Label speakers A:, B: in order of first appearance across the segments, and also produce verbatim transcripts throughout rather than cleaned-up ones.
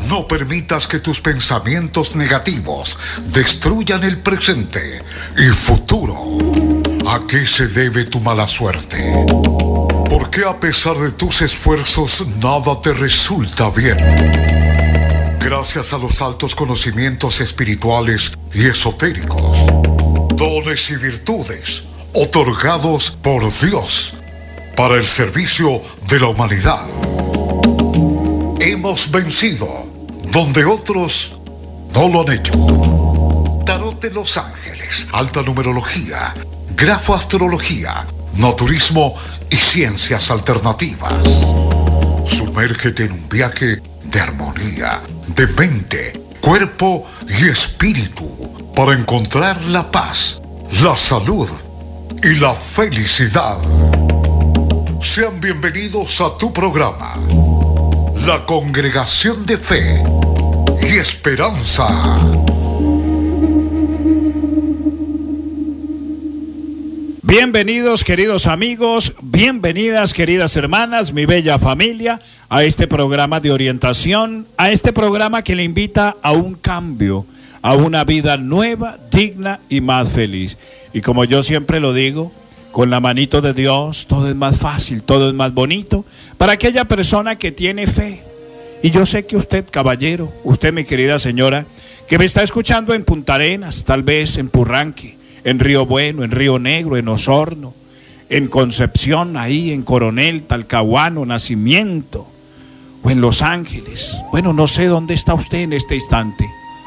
A: No permitas que tus pensamientos negativos destruyan el presente y futuro. ¿A qué se debe tu mala suerte? ¿Por qué a pesar de tus esfuerzos nada te resulta bien? Gracias a los altos conocimientos espirituales y esotéricos, dones y virtudes otorgados por Dios para el servicio de la humanidad, hemos vencido donde otros no lo han hecho. Tarot de los Ángeles, alta numerología, grafoastrología, naturismo y ciencias alternativas. Sumérgete en un viaje de armonía, de mente, cuerpo y espíritu para encontrar la paz, la salud y la felicidad. Sean bienvenidos a tu programa, La Congregación de Fe y Esperanza.
B: Bienvenidos, queridos amigos, bienvenidas, queridas hermanas, mi bella familia, a este programa de orientación, a este programa que le invita a un cambio, a una vida nueva, digna y más feliz. Y como yo siempre lo digo, con la manito de Dios todo es más fácil, todo es más bonito para aquella persona que tiene fe. Y yo sé que usted, caballero, usted, mi querida señora, que me está escuchando en Punta Arenas, tal vez en Purranque, en Río Bueno, en Río Negro, en Osorno, en Concepción, ahí en Coronel, Talcahuano, Nacimiento, o en Los Ángeles. Bueno, no sé dónde está usted en este instante,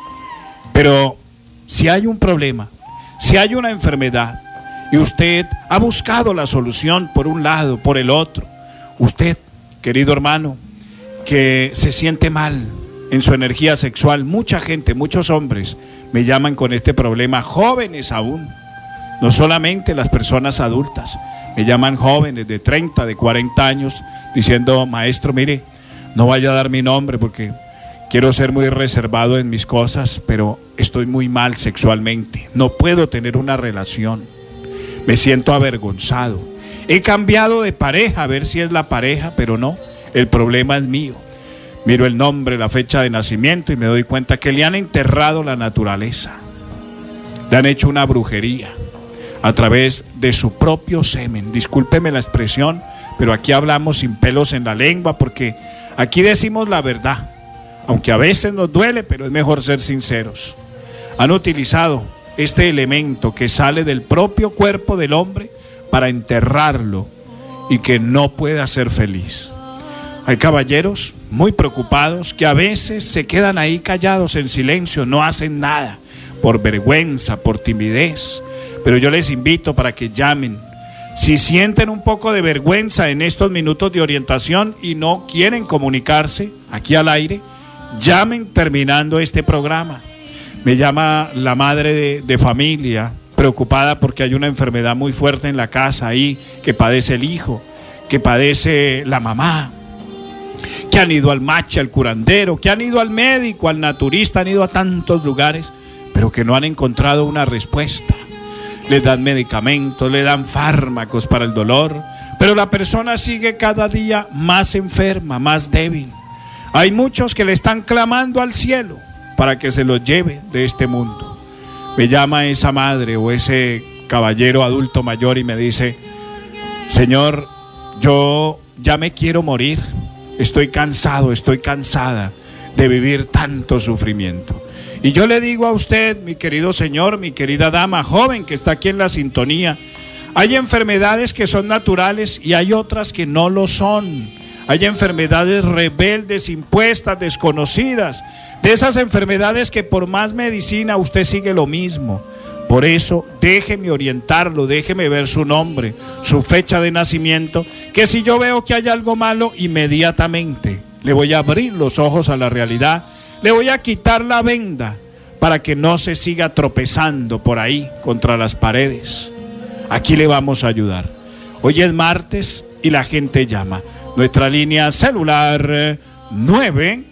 B: pero si hay un problema, si hay una enfermedad, y usted ha buscado la solución por un lado, por el otro, usted, querido hermano, que se siente mal en su energía sexual, mucha gente, muchos hombres me llaman con este problema, jóvenes aún, no solamente las personas adultas, me llaman jóvenes de treinta, de cuarenta años, diciendo, maestro, mire, no vaya a dar mi nombre porque quiero ser muy reservado en mis cosas, pero estoy muy mal sexualmente, no puedo tener una relación, me siento avergonzado, he cambiado de pareja, a ver si es la pareja, pero no, el problema es mío. Miro el nombre, la fecha de nacimiento y me doy cuenta que le han enterrado la naturaleza. Le han hecho una brujería a través de su propio semen. Discúlpeme la expresión, pero aquí hablamos sin pelos en la lengua porque aquí decimos la verdad. Aunque a veces nos duele, pero es mejor ser sinceros. Han utilizado este elemento que sale del propio cuerpo del hombre para enterrarlo y que no pueda ser feliz. Hay caballeros muy preocupados que a veces se quedan ahí callados en silencio, no hacen nada, por vergüenza, por timidez. Pero yo les invito para que llamen. Si sienten un poco de vergüenza en estos minutos de orientación y no quieren comunicarse aquí al aire, llamen terminando este programa. Me llama la madre de, de familia, preocupada porque hay una enfermedad muy fuerte en la casa ahí, que padece el hijo, que padece la mamá, que han ido al mache, al curandero, que han ido al médico, al naturista, han ido a tantos lugares, pero que no han encontrado una respuesta. Les dan medicamentos, le dan fármacos para el dolor, pero la persona sigue cada día más enferma, más débil. Hay muchos que le están clamando al cielo para que se los lleve de este mundo. Me llama esa madre o ese caballero adulto mayor y me dice, Señor, yo ya me quiero morir. Estoy cansado, estoy cansada de vivir tanto sufrimiento. Y yo le digo a usted, mi querido señor, mi querida dama joven que está aquí en la sintonía, hay enfermedades que son naturales y hay otras que no lo son. Hay enfermedades rebeldes, impuestas, desconocidas. De esas enfermedades que por más medicina usted sigue lo mismo. Por eso, déjeme orientarlo, déjeme ver su nombre, su fecha de nacimiento, que si yo veo que hay algo malo, inmediatamente le voy a abrir los ojos a la realidad, le voy a quitar la venda para que no se siga tropezando por ahí contra las paredes. Aquí le vamos a ayudar. Hoy es martes y la gente llama. Nuestra línea celular nueve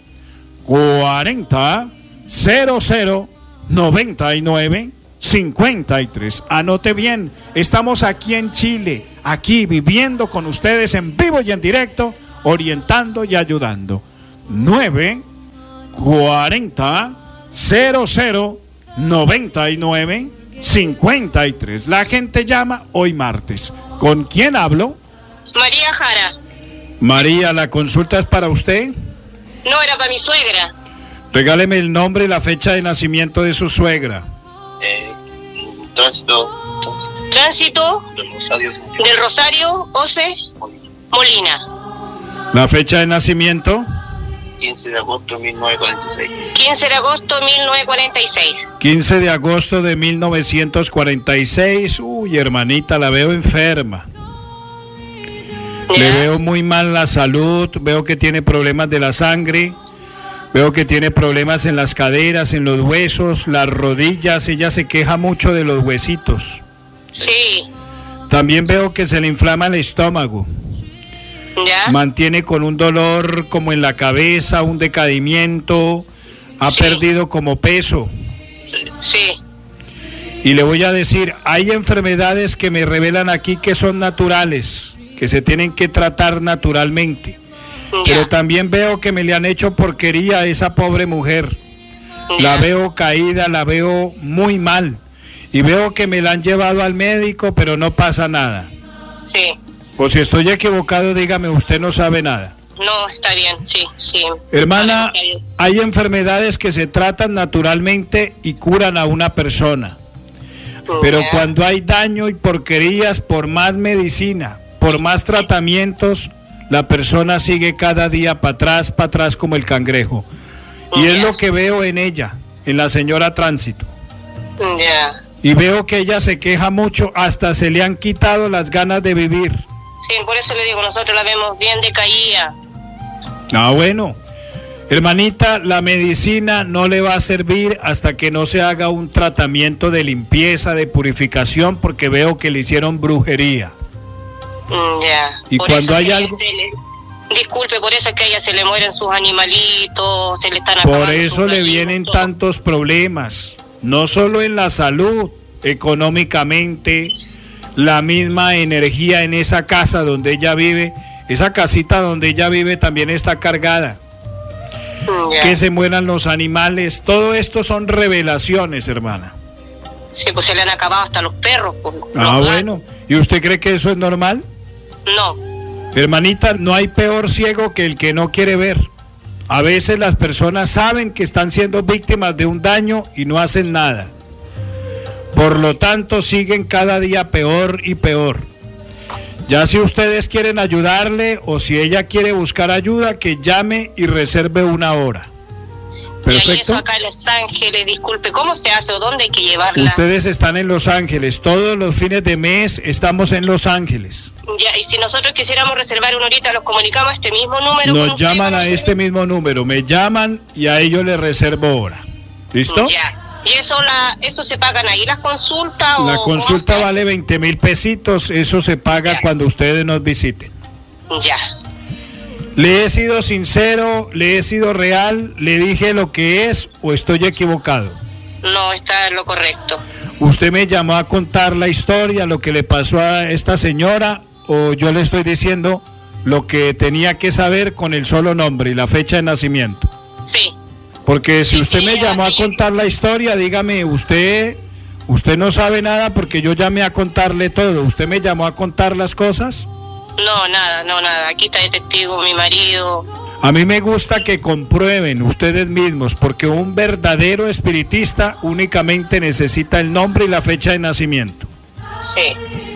B: cuarenta cero cero noventa y nueve cincuenta y tres. Anote bien, estamos aquí en Chile, aquí viviendo con ustedes en vivo y en directo, orientando y ayudando. nueve cuarenta, cero cero, noventa y nueve, cincuenta y tres. La gente llama hoy martes. ¿Con quién hablo?
C: María Jara.
B: María, ¿la consulta es para usted?
C: No, era para mi suegra.
B: Regáleme el nombre y la fecha de nacimiento de su suegra.
D: Eh, tránsito,
C: Tránsito
D: del Rosario,
C: del Rosario Ose Molina.
B: La fecha de nacimiento.
D: quince de agosto de mil novecientos cuarenta y seis.
C: quince de agosto de mil novecientos cuarenta y seis.
B: quince de agosto de mil novecientos cuarenta y seis. Uy, hermanita, la veo enferma.
C: ¿Ya?
B: Le veo muy mal la salud, veo que tiene problemas de la sangre, veo que tiene problemas en las caderas, en los huesos, las rodillas, ella se queja mucho de los huesitos.
C: Sí.
B: También veo que se le inflama el estómago.
C: ¿Ya?
B: Mantiene con un dolor como en la cabeza, un decaimiento, ha
C: Sí.
B: perdido como peso.
C: Sí.
B: Y le voy a decir, hay enfermedades que me revelan aquí que son naturales, que se tienen que tratar naturalmente. Pero
C: Ya.
B: también veo que me le han hecho porquería a esa pobre mujer. La
C: Ya.
B: veo caída, la veo muy mal. Y veo que me la han llevado al médico, pero no pasa nada.
C: Sí.
B: O si estoy equivocado, dígame, usted no sabe nada.
C: No, está bien, sí, sí.
B: Hermana,
C: Está bien.
B: hay enfermedades que se tratan naturalmente y curan a una persona. Pero
C: Ya.
B: cuando hay daño y porquerías, por más medicina, por más tratamientos, la persona sigue cada día para atrás, para atrás como el cangrejo. Y es
C: Ya.
B: lo que veo en ella, en la señora Tránsito.
C: Ya.
B: Y veo que ella se queja mucho, hasta se le han quitado las ganas de vivir.
C: Sí, por eso le digo, nosotros la vemos bien decaída.
B: Ah, bueno. Hermanita, la medicina no le va a servir hasta que no se haga un tratamiento de limpieza, de purificación, porque veo que le hicieron brujería.
C: Mm, Ya.
B: Y
C: Por
B: cuando
C: eso
B: hay
C: que a ella
B: algo-
C: se le- Disculpe, por eso es que a ella se le mueren sus animalitos, se le están acabando.
B: Por eso
C: sus
B: le
C: gallinas,
B: vienen
C: todo.
B: tantos problemas, no solo en la salud, económicamente, la misma energía en esa casa donde ella vive, esa casita donde ella vive también está cargada.
C: Mm, ya.
B: Que se mueran los animales, todo esto son revelaciones, hermana.
C: Sí, pues se le han acabado hasta los perros. Pues, los
B: Ah,
C: gatos.
B: bueno, ¿y usted cree que eso es normal?
C: No.
B: Hermanita, no hay peor ciego que el que no quiere ver. A veces las personas saben que están siendo víctimas de un daño y no hacen nada. Por lo tanto, siguen cada día peor y peor. Ya si ustedes quieren ayudarle o si ella quiere buscar ayuda, que llame y reserve una hora.
C: Y eso
B: ¿Perfecto?
C: acá en Los Ángeles, disculpe, ¿cómo se hace o dónde hay que llevarla?
B: Ustedes están en Los Ángeles, todos los fines de mes estamos en Los Ángeles.
C: Ya, y si nosotros quisiéramos reservar una horita, ¿los comunicamos a este mismo número? con
B: Nos
C: usted,
B: llaman a
C: vamos
B: este mismo número, me llaman y a ellos les reservo hora. ¿Listo?
C: Ya. ¿Y eso la eso se pagan ahí las consultas?
B: La
C: o
B: consulta
C: cómo se-
B: vale veinte mil pesitos, eso se paga
C: Ya.
B: cuando ustedes nos visiten.
C: Ya.
B: ¿Le he sido sincero, le he sido real, le dije lo que es o estoy equivocado?
C: No, está en lo correcto.
B: ¿Usted me llamó a contar la historia, lo que le pasó a esta señora, o yo le estoy diciendo lo que tenía que saber con el solo nombre y la fecha de nacimiento?
C: Sí.
B: Porque si
C: Sí,
B: usted
C: sí,
B: me llamó a
C: aquí-
B: contar la historia, dígame, usted, usted no sabe nada porque yo llamé a contarle todo. ¿Usted me llamó a contar las cosas?
C: No, nada, no, nada. Aquí está de testigo mi marido.
B: A mí me gusta que comprueben ustedes mismos, porque un verdadero espiritista únicamente necesita el nombre y la fecha de nacimiento.
C: Sí.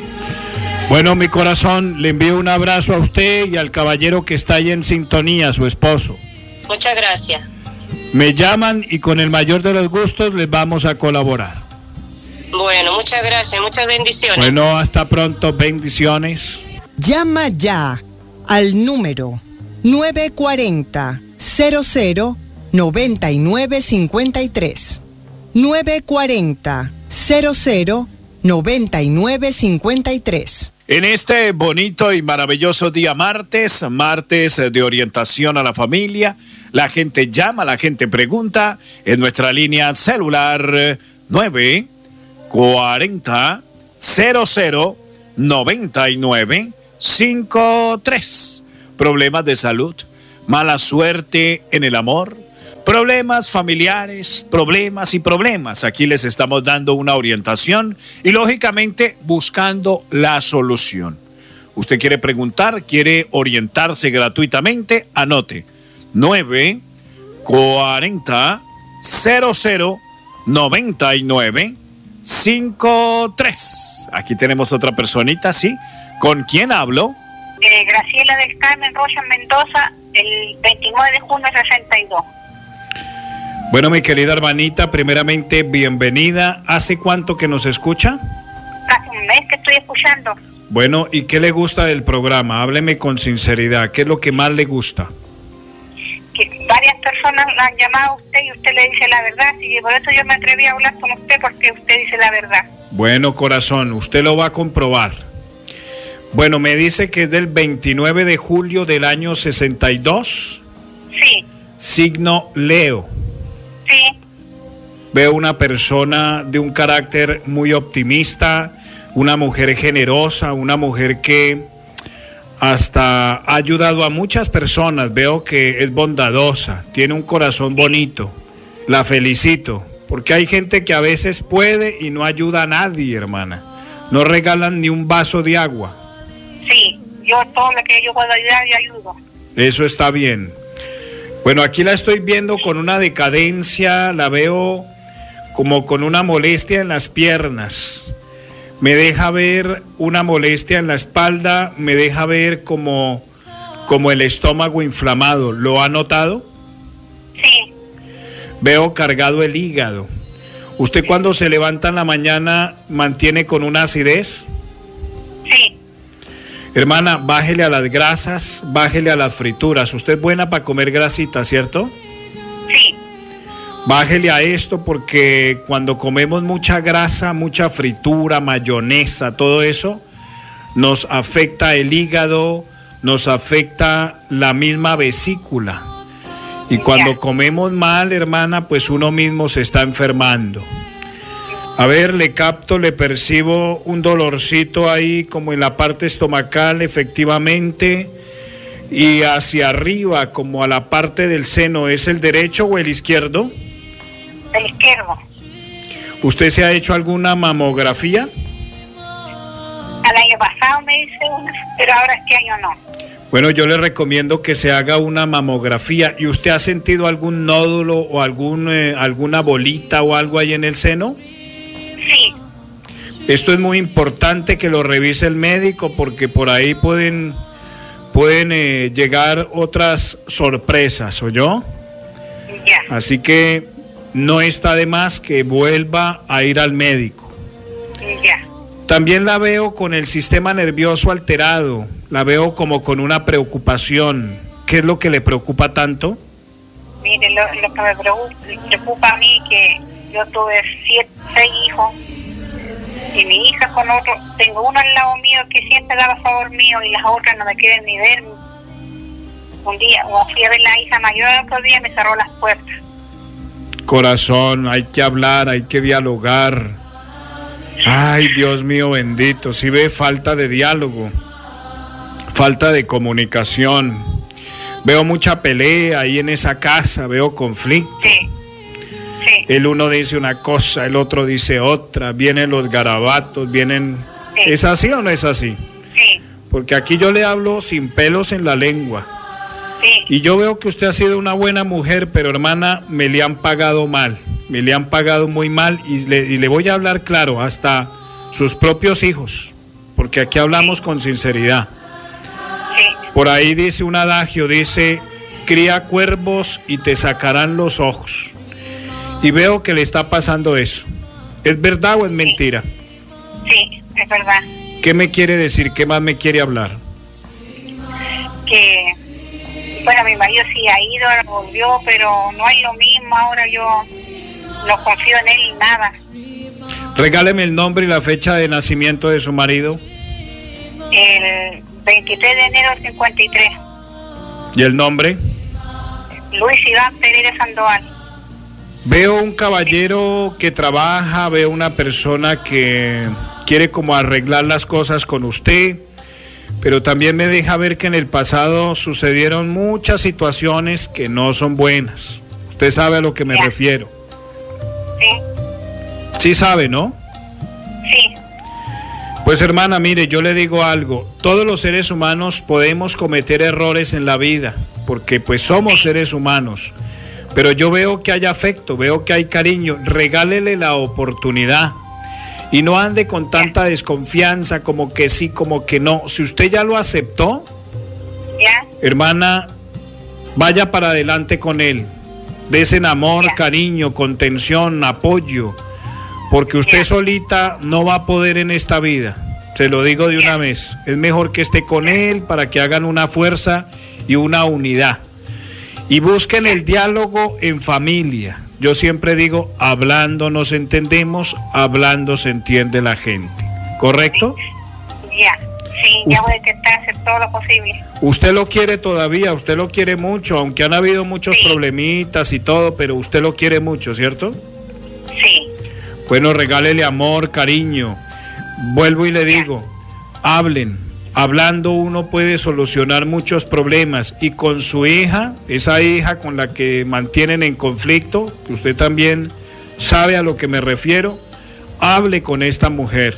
B: Bueno, mi corazón, le envío un abrazo a usted y al caballero que está ahí en sintonía, su esposo.
C: Muchas gracias.
B: Me llaman y con el mayor de los gustos les vamos a colaborar.
C: Bueno, muchas gracias, muchas bendiciones.
B: Bueno, hasta pronto, bendiciones.
E: Llama ya al número nueve cuatro cero, cero cero, nueve nueve cinco tres. nueve cuatro cero, cero cero, nueve nueve cinco tres.
B: En este bonito y maravilloso día martes, martes de orientación a la familia, la gente llama, la gente pregunta en nuestra línea celular nueve cuarenta, cero cero, noventa y nueve cincuenta y tres. Problemas de salud, mala suerte en el amor, Problemas familiares, problemas y problemas. Aquí les estamos dando una orientación y lógicamente buscando la solución. Usted quiere preguntar, quiere orientarse gratuitamente, anote nueve cuarenta cero cero noventa y nueve cincuenta y tres. Aquí tenemos otra personita, ¿sí? ¿Con quién hablo?
F: Eh, Graciela del Carmen Rocha Mendoza, el veintinueve de junio del sesenta y dos.
B: Bueno, mi querida hermanita, primeramente, bienvenida. ¿Hace cuánto que nos escucha?
F: Hace un mes que estoy escuchando.
B: Bueno, ¿y qué le gusta del programa? Hábleme con sinceridad. ¿Qué es lo que más le gusta?
F: Que varias personas la han llamado a usted y usted le dice la verdad, y por eso yo me atreví a hablar con usted, porque usted dice la verdad.
B: Bueno, corazón, usted lo va a comprobar. Bueno, me dice que es del veintinueve de julio del año sesenta y dos.
F: Sí.
B: Signo Leo.
F: Sí.
B: Veo una persona de un carácter muy optimista, una mujer generosa, una mujer que hasta ha ayudado a muchas personas. Veo que es bondadosa, tiene un corazón bonito. La felicito, porque hay gente que a veces puede y no ayuda a nadie, hermana. No regalan ni un vaso de agua.
F: Sí, yo todo lo que yo puedo ayudar, yo ayudo.
B: Eso está bien. Bueno, aquí la estoy viendo con una decadencia, la veo como con una molestia en las piernas. Me deja ver una molestia en la espalda, me deja ver como, como el estómago inflamado. ¿Lo ha notado?
F: Sí.
B: Veo cargado el hígado. ¿Usted cuando se levanta en la mañana mantiene con una acidez?
F: Sí.
B: Hermana, bájele a las grasas, bájele a las frituras. Usted es buena para comer grasita, ¿cierto?
F: Sí.
B: Bájele a esto, porque cuando comemos mucha grasa, mucha fritura, mayonesa, todo eso, nos afecta el hígado, nos afecta la misma vesícula. Y cuando comemos mal, hermana, pues uno mismo se está enfermando. A ver, le capto, le percibo un dolorcito ahí como en la parte estomacal, efectivamente, y hacia arriba, como a la parte del seno. ¿Es el derecho o el izquierdo?
F: El izquierdo.
B: ¿Usted se ha hecho alguna mamografía?
F: Al año pasado me hice una, pero ahora este año no.
B: Bueno, yo le recomiendo que se haga una mamografía. ¿Y usted ha sentido algún nódulo o algún, eh, alguna bolita o algo ahí en el seno?
F: Sí.
B: Esto es muy importante que lo revise el médico, porque por ahí pueden, pueden eh, llegar otras sorpresas, ¿oyó?
F: Ya.
B: Así que no está de más que vuelva a ir al médico.
F: Ya.
B: También la veo con el sistema nervioso alterado, la veo como con una preocupación. ¿Qué es lo que le preocupa tanto?
F: Mire, lo, lo que me preocupa, preocupa a mí, que yo tuve siete, seis hijos, y mi hija con otro, tengo uno al lado mío que siempre daba favor mío y las otras no me quieren ni ver. Un día, o fui a ver la hija mayor, otro día me cerró las puertas.
B: Corazón, hay que hablar, hay que dialogar. Ay, Dios mío bendito, si ve falta de diálogo, falta de comunicación. Veo mucha pelea ahí en esa casa, veo conflicto.
F: Sí. Sí.
B: El uno dice una cosa, el otro dice otra, vienen los garabatos, vienen...
F: Sí.
B: ¿Es así o no es así?
F: Sí.
B: Porque aquí yo le hablo sin pelos en la lengua.
F: Sí.
B: Y yo veo que usted ha sido una buena mujer, pero hermana, me le han pagado mal, me le han pagado muy mal, y le, y le voy a hablar claro, hasta sus propios hijos, porque aquí hablamos con sinceridad.
F: Sí.
B: Por ahí dice un adagio, dice, cría cuervos y te sacarán los ojos. Y veo que le está pasando eso. ¿Es verdad o es mentira?
F: Sí, es verdad.
B: ¿Qué me quiere decir? ¿Qué más me quiere hablar?
F: Que, bueno, mi marido sí ha ido, ahora volvió, pero no es lo mismo. Ahora yo no confío en él nada.
B: Regáleme el nombre y la fecha de nacimiento de su marido.
F: El veintitrés de enero del cincuenta y tres.
B: ¿Y el nombre?
F: Luis Iván Pereira Sandoval.
B: Veo un caballero que trabaja, veo una persona que quiere como arreglar las cosas con usted, pero también me deja ver que en el pasado sucedieron muchas situaciones que no son buenas. Usted sabe a lo que me
F: ya.
B: refiero.
F: Sí,
B: Sí sabe, ¿no?
F: sí,
B: Pues hermana, mire, yo le digo algo. Todos los seres humanos podemos cometer errores en la vida, porque pues somos seres humanos. Pero yo veo que hay afecto, veo que hay cariño. Regálele la oportunidad. Y no ande con tanta desconfianza, como que sí, como que no. Si usted ya lo aceptó,
F: ya,
B: hermana, vaya para adelante con él. Desen amor,
F: Ya.
B: cariño, contención, apoyo. Porque usted
F: Ya.
B: solita no va a poder en esta vida. Se lo digo de una vez. Es mejor que esté con él para que hagan una fuerza y una unidad. Y busquen el diálogo en familia. Yo siempre digo, hablando nos entendemos, hablando se entiende la gente. ¿Correcto?
F: ya. Sí, ya
B: Us-
F: voy a intentar hacer todo lo posible.
B: Usted lo quiere todavía, usted lo quiere mucho, aunque han habido muchos
F: Sí.
B: problemitas y todo, pero usted lo quiere mucho, ¿cierto?
F: Sí,
B: Bueno, regálele amor, cariño. Vuelvo y le digo, hablen. Hablando uno puede solucionar muchos problemas. Y con su hija, esa hija con la que mantienen en conflicto, que usted también sabe a lo que me refiero, hable con esta mujer.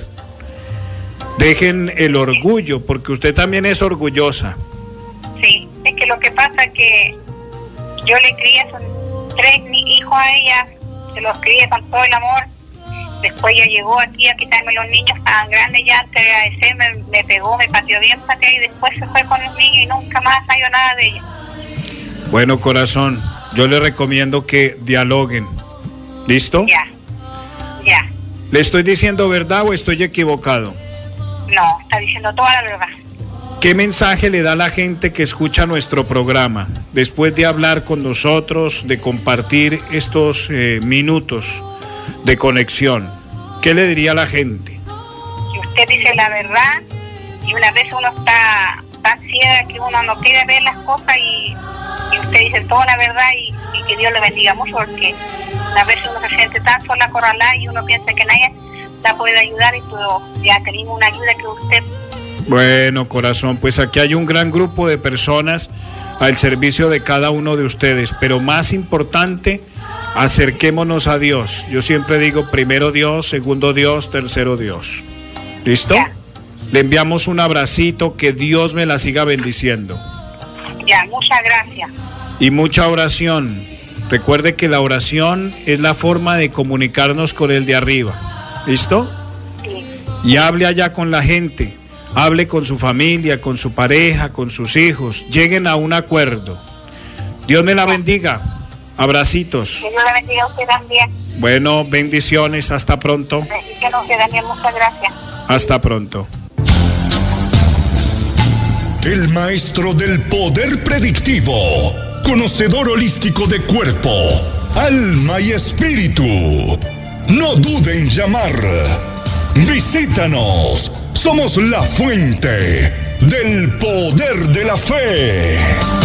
B: Dejen el orgullo, porque usted también es orgullosa.
F: sí. Es que lo que pasa es que yo le crié son tres ni- hijos a ella, se los crié con todo el amor. Después ella llegó aquí a quitarme los niños, estaban grandes ya, antes de agradecer, me, me pegó, me pateó bien, pateó y después se fue con los niños y nunca más salió nada de ella.
B: Bueno, corazón, yo le recomiendo que dialoguen. ¿Listo?
F: Ya, ya.
B: ¿Le estoy diciendo verdad o estoy equivocado?
F: No, está diciendo toda la verdad.
B: ¿Qué mensaje le da a la gente que escucha nuestro programa después de hablar con nosotros, de compartir estos eh, minutos de conexión? ¿Qué le diría a la gente?
F: Si usted dice la verdad y una vez uno está tan ciega que uno no quiere ver las cosas y, y usted dice toda la verdad y, y que Dios le bendiga mucho, porque a veces uno se siente tan sola, acorralada y uno piensa que nadie la puede ayudar y todo. Ya tenemos una ayuda que usted...
B: Bueno, corazón, pues aquí hay un gran grupo de personas al servicio de cada uno de ustedes, pero más importante, acerquémonos a Dios. Yo siempre digo primero Dios, segundo Dios, tercero Dios. ¿Listo?
F: Ya.
B: Le enviamos un abracito, que Dios me la siga bendiciendo.
F: Ya, muchas gracias.
B: Y mucha oración. Recuerde que la oración es la forma de comunicarnos con el de arriba. ¿Listo?
F: Sí.
B: Y hable allá con la gente. Hable con su familia, con su pareja, con sus hijos. Lleguen a un acuerdo. Dios me la bendiga. Abracitos.
F: Que Dios le bendiga a usted también.
B: Bueno, bendiciones. Hasta pronto.
F: Bendiciones a usted también, muchas gracias.
B: Hasta pronto.
A: El maestro del poder predictivo, conocedor holístico de cuerpo, alma y espíritu. No dude en llamar. Visítanos. Somos la fuente del poder de la fe.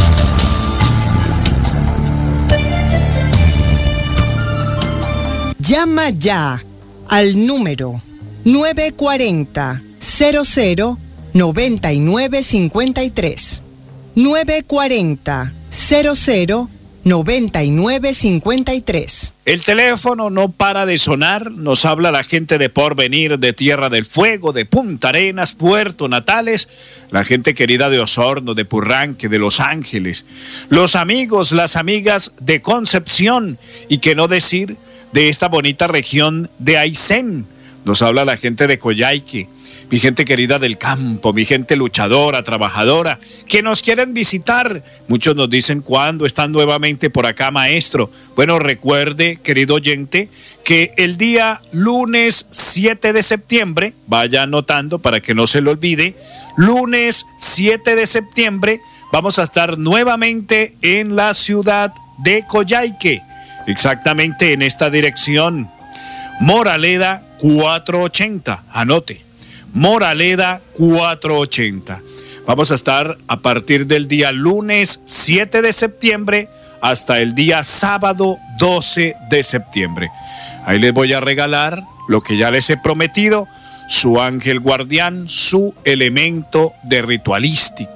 E: Llama ya al número nueve cuatro cero, cero cero, nueve nueve cinco tres. nueve cuatro cero, cero cero, nueve nueve cinco tres.
B: El teléfono no para de sonar, nos habla la gente de Porvenir, de Tierra del Fuego, de Punta Arenas, Puerto Natales, la gente querida de Osorno, de Purranque, de Los Ángeles, los amigos, las amigas de Concepción, y qué no decir de esta bonita región de Aysén. Nos habla la gente de Coyhaique, mi gente querida del campo, mi gente luchadora, trabajadora, que nos quieren visitar. Muchos nos dicen cuándo están nuevamente por acá, maestro. Bueno, recuerde, querido oyente, que el día lunes siete de septiembre, vaya anotando para que no se lo olvide, lunes siete de septiembre, vamos a estar nuevamente en la ciudad de Coyhaique, exactamente en esta dirección. Moraleda cuatrocientos ochenta, anote. Moraleda cuatrocientos ochenta. Vamos a estar a partir del día lunes siete de septiembre hasta el día sábado doce de septiembre. Ahí les voy a regalar lo que ya les he prometido, su ángel guardián, su elemento de ritualística.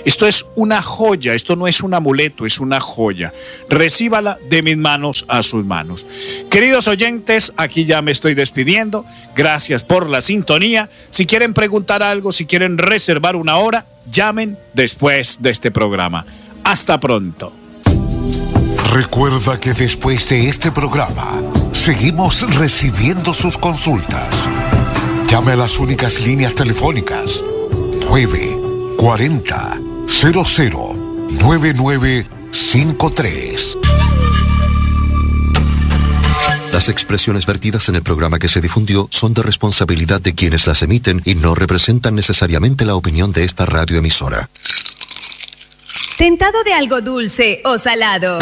B: Esto es una joya, esto no es un amuleto, es una joya. Recíbala de mis manos a sus manos. Queridos oyentes, aquí ya me estoy despidiendo. Gracias por la sintonía. Si quieren preguntar algo, si quieren reservar una hora, llamen después de este programa. Hasta pronto.
A: Recuerda que después de este programa seguimos recibiendo sus consultas. Llame a las únicas líneas telefónicas nueve cuarenta cero cero nueve nueve cinco tres.
G: Las expresiones vertidas en el programa que se difundió son de responsabilidad de quienes las emiten y no representan necesariamente la opinión de esta radioemisora.
H: ¿Tentado de algo dulce o salado?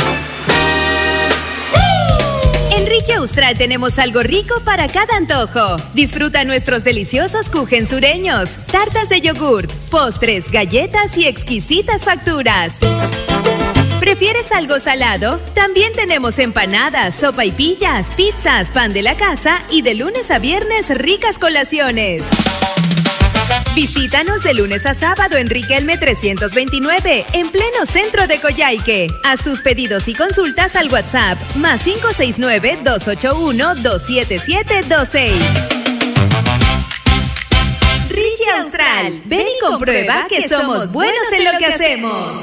H: En Richie Austral tenemos algo rico para cada antojo. Disfruta nuestros deliciosos kuchen sureños, tartas de yogurt, postres, galletas y exquisitas facturas. ¿Prefieres algo salado? También tenemos empanadas, sopaipillas, pizzas, pan de la casa y de lunes a viernes ricas colaciones. Visítanos de lunes a sábado en Riquelme trescientos veintinueve, en pleno centro de Coyhaique. Haz tus pedidos y consultas al WhatsApp más cinco seis nueve, dos ocho uno, dos siete siete dos seis. Richie Austral, ven y comprueba que somos buenos en lo que hacemos.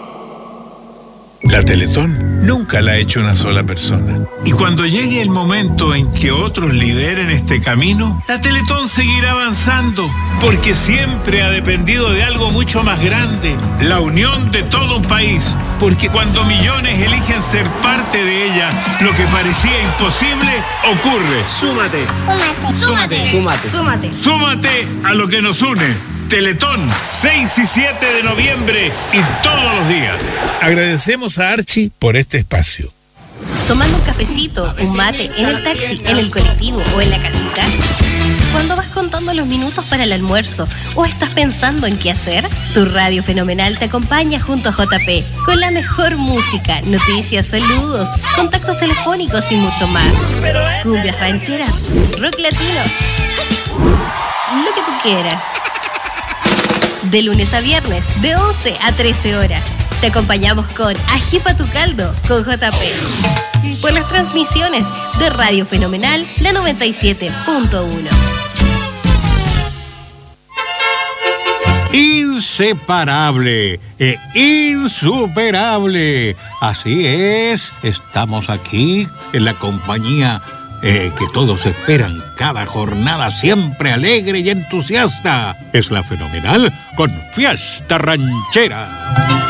I: La Teletón nunca la ha hecho una sola persona. Y cuando llegue el momento en que otros lideren este camino, la Teletón seguirá avanzando, porque siempre ha dependido de algo mucho más grande, la unión de todo un país. Porque cuando millones eligen ser parte de ella, lo que parecía imposible ocurre.
J: Súmate.
I: Súmate.
J: Súmate.
I: Súmate. Súmate a lo que nos une. Teletón, seis y siete de noviembre y todos los días. Agradecemos a Archie por este espacio.
K: Tomando un cafecito, un mate, en el taxi, en el colectivo o en la casita. Cuando vas contando los minutos para el almuerzo o estás pensando en qué hacer, tu radio fenomenal te acompaña junto a J P con la mejor música, noticias, saludos, contactos telefónicos y mucho más. Cumbias rancheras, rock latino, lo que tú quieras. De lunes a viernes, de once a trece horas. Te acompañamos con Ajipa tu caldo con J P. Por las transmisiones de Radio Fenomenal, la noventa y siete punto uno.
L: Inseparable e insuperable. Así es, estamos aquí en la compañía Eh, que todos esperan cada jornada, siempre alegre y entusiasta. Es la Fenomenal con Fiesta Ranchera.